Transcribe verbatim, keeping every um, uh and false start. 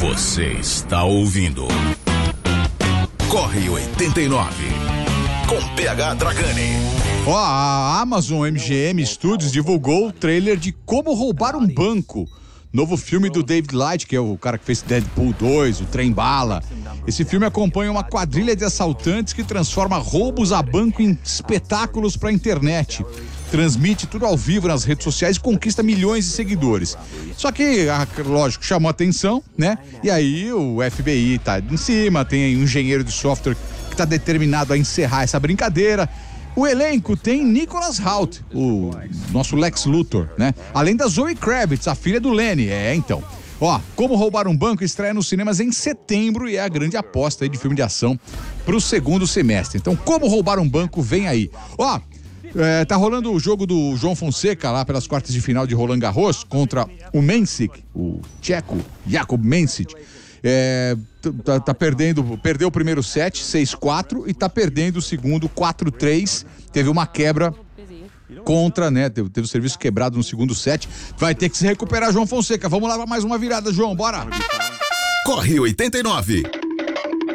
Você está ouvindo Corre oitenta e nove com P H Dragani. Ó, oh, a Amazon M G M Studios divulgou o trailer de Como Roubar um Banco. Novo filme do David Light, que é o cara que fez Deadpool dois, o Trem Bala. Esse filme acompanha uma quadrilha de assaltantes que transforma roubos a banco em espetáculos para a internet. Transmite tudo ao vivo nas redes sociais e conquista milhões de seguidores. Só que, lógico, chamou atenção, né? E aí o F B I tá em cima, tem aí um engenheiro de software que tá determinado a encerrar essa brincadeira. O elenco tem Nicholas Hoult, o nosso Lex Luthor, né? Além da Zoe Kravitz, a filha do Lenny. É, então. Ó, Como Roubar um Banco estreia nos cinemas em setembro e é a grande aposta aí de filme de ação pro segundo semestre. Então, Como Roubar um Banco vem aí. Ó, é, tá rolando o jogo do João Fonseca lá pelas quartas de final de Roland Garros contra o Mensik, o tcheco Jakub Mensik. É, tá, tá perdendo, perdeu o primeiro set, seis a quatro, e tá perdendo o segundo, quatro a três. Teve uma quebra contra, né? Teve, teve o serviço quebrado no segundo set. Vai ter que se recuperar, João Fonseca. Vamos lá pra mais uma virada, João, bora! Corre oitenta e nove.